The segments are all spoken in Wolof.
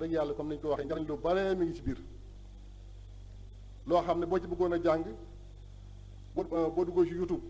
dëgg yàlla comme ni ñu ko waxee njariñ lu bare mi ngi ci biir loo xam ne boo ci bëggoon a jàng boo duggoo ci YouTube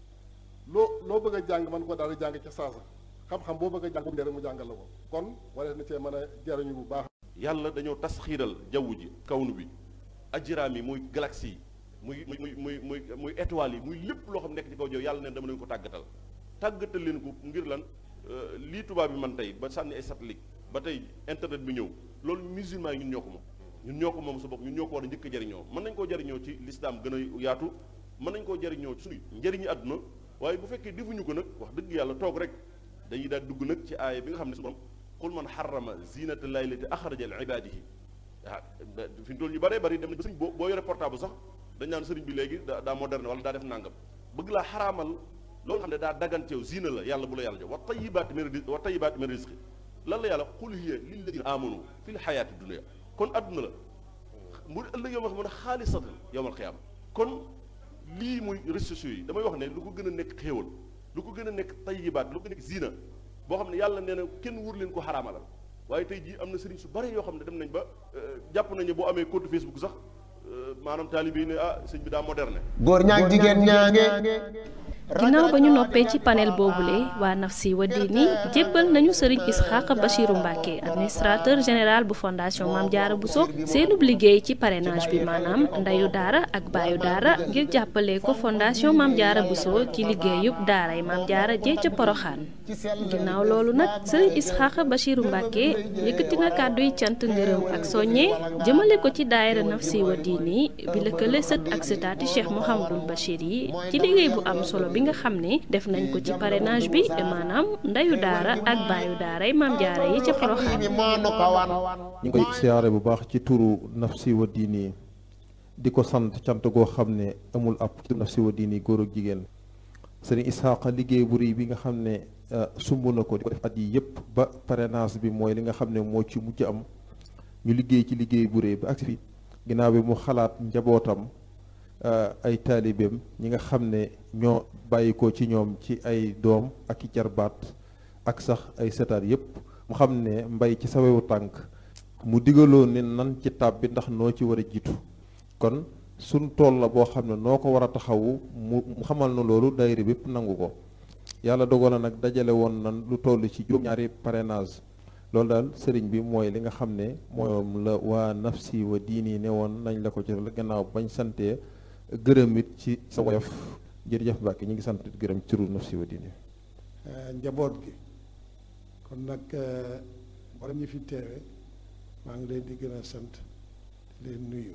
loo bëgg a jàng mën ko daal di jàng ca saasa xam-xam boo bëgg a jàng boobu rek mu jàngal la ko kon wala na cee mën a jariñu bu baax. yàlla dañoo tas xiiral jaww ji kawnu bi ajraam yi muy galaxie yi muy étoiles yi muy lépp loo xam nekk ci kaw jow yàlla ne dama leen ko tàggatal leen ko ngir lan lii tubaab bi man tey ba sànni ay satellite ba tey internet bi ñëw loolu musulman yi ñun ñoo ko moom sa bopp ñun ñoo ko war a njëkk a jariñoo mën nañ koo jariñoo ci l'islam gën a yaatu mën nañ koo jariñoo ci suñu njëriñu àdduna waaye bu fekkee defuñu ko nag wax dëgg yàlla toog rek dañuy daal dugg nag ci aaya bi nga xam ne su borom qul man xarama zinata llahi lati axraja li ibadihi fi ñu toll ñu bëree bëri dem na ba sëriñ boo yore portable sax dañ naan sëriñ bi léegi daa moderne wala daa def nàngam bëgg laa xaraamal loolu xam ne daa daganteew zina la yàlla bu la yàlla jox wa tayibaati min rizqi lan la yàlla qul hiya lilladina amanu fi l xayaati dunia kon adduna la mu ëllëg yow ma xam ne xaalisatan yowmal qiyaama kon lii muy réseaux sociaux yi damay wax ne lu ko gën a nekk xéewal lu ko gën a nekk tayibaat lu ko nekk zina boo xam ne yàlla nee na kenn wur leen ko xaraamalal waaye tey jii am na sëriñ su bari yoo xam ne dem nañ ba jàpp nañu boo amee compte Facebook sax maanaam taalibe yi ne sëñ bi daa moderne. góor ñaag jigéen ñaange. ginnaaw ba ñu noppee ci panel boobule waa Nafsi wa Diini jébbal nañu sëriñ Isxaaq Bachiru Mbàkke administrateur général bu fondation Mame Diarra Bousso seenub liggéey ci parrainage bi maanaam ndeyu daara ak baayu daara ngir jàppale ko fondation Mame Diarra Bousso ci liggéeyub daaray Mame Diarra jee ca Poroxaan ginnaaw loolu nag sëriñ Isxaaq Bachiru Mbàkke yëkkati na kàdduy cant ngërëm ak soññe jëmale ko ci daayira Nafsi wa Diini bi lëkkale sët ak sëtaati Cheikh Mouhamadul Bachir yi ci liggéey bu am solo bi nga xam ne def nañ ko ci parrainage bi maanaam ndeyu daara ak baayu daaray Mame Diarra yi ca Porokhane. ñu ngi koy siyaare bu baax ci turu Nafsi wa Diini di ko sant cant goo xam ne amul ab ci Nafsi wa Diini góor ak jigéen sëriñ Isxaaqa liggéey bu rëy bi nga xam ne sumb na ko di ko def at yi yëpp ba parrainage bi mooy li nga xam ne moo ci mujj am ñu liggéey ci liggéey bu rëy ba agsi fi ginnaaw bi mu xalaat njabootam ay taalibeem ñi nga xam ne ñoo bàyyi ko ci ñoom ci ay doom ak i jarbaat ak sax ay setaat yépp mu xam ne mbay ci sawewu tànk mu digaloon ne nan ci tab bi ndax noo ci war a jiitu kon suñ tool la boo xam ne noo ko war a taxawu mu xamal na loolu daayira bépp nangu ko yàlla dogal na nag dajale woon nan lu toll ci juróom-ñaari parrainage loolu daal sëriñ bi mooy li nga xam ne moom la waa Nafsi wa Diini ne woon nañ la ko ci gannaaw bañ santee gërëm it ci sa woyof jërëjëf Mbàkke ñu ngi sant gërëm ci turu Nafsi wa Diini njaboot gi kon nag wala ñu fi teewe maa ngi leen di gën a sant di leen nuyu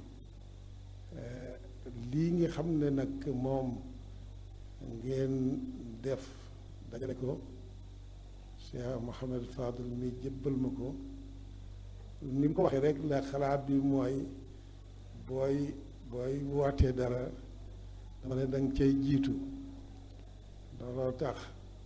lii nga xam ne nag moom ngeen def dajale ko Cheikh Mouhamed Fadul mi jébbal ma ko ni mu ko waxee rek la xalaat bi mooy booy wootee dara dama ne danga cay jiitu looloo tax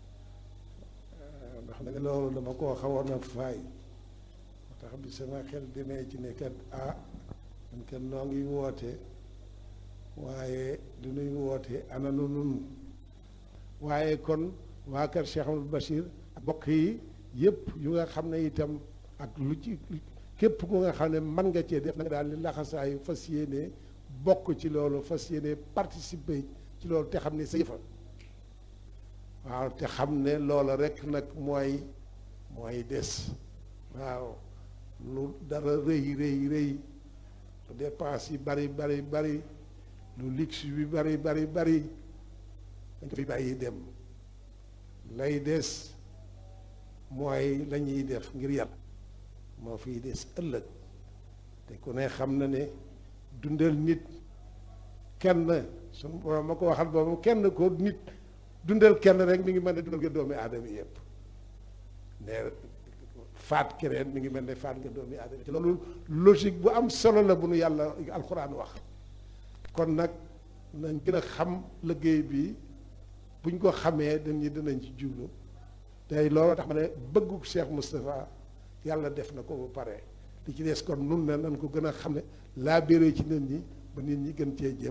ndax nag loolu dama koo xawoon a faay moo tax bi sama xel demee ci ne kat man kat noo ngi woote waaye du nuy woote ana nu nun waaye kon waa kër Cheikh Amadou Bachir ak bokk yi yëpp yu nga xam ne itam ak lu ci képp ku nga xam ne mën nga cee def nag daal li laxasaayu fas yéene bokk ci loolu fas yéene participer ci loolu te xam ne sa yëfa waaw te xam ne loola rek nag mooy des waaw lu dara rëy lu dépense yi bari lu luxe bi bari dañ ko fi bàyyi dem lay des mooy la ñuy def ngir yàlla moo fiy des ëllëg te ku ne xam na ne dundal nit kenn suñu borom ma ko waxal boobu kenn ko nit dundal kenn rek mi ngi mel ne dundal nga doomi aadama yëpp ne faat keneen mi ngi mel ne faat nga doomi aadama ci loolu logique bu am solo la bu nu yàlla alxuraan wax kon nag nañ gën a xam liggéey bi buñ ko xamee dinañ ci jublu tey loolu tax ma ne bëggu Cheikh Moustapha yàlla def na ko ba pare li ci des kon nun ne nañ ko gën a xam ne laa béré ci nit ñi ba nit ñi gën cee jëm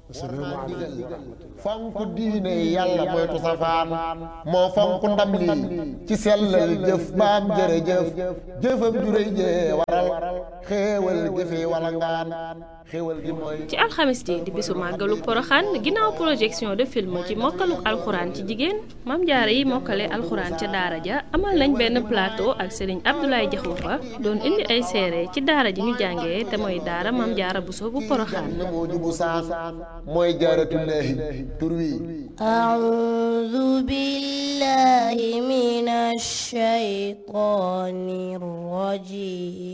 asalaamaaleykum wa rahmatullah. fonk diine yàlla moytu safaan moo fonk ndam lii ci sellal jëf baam jërëjëf jëfam juréy jee waral xéewal gi fi walangaan xéewal gi mooy ci alxamis ji di bisu màggalu poroxaan ginnaaw projection de film ci mokkaluk alxuraan ci jigéen Maam Jaara yi mokkale alxuraan ca daara ja amal nañ benn plateau ak Serigne Abdoulaye Diakhoumpa doon indi ay seere ci daara ji ñu jàngee te mooy daara Maam Jaara Buso bu poroxaan na moo jubu saan mooy jaaratullaahi tur wi أعوذ بالله من الشيطان الرجيم